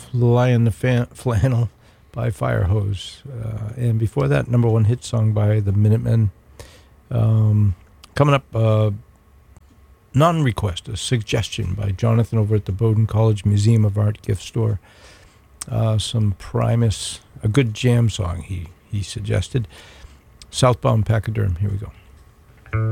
Fly in the Flannel by Firehose. And before that, number one hit song by the Minutemen. Coming up, non-request, a suggestion by Jonathan over at the Bowdoin College Museum of Art gift store. Some Primus, a good jam song he suggested. Southbound Pachyderm, here we go.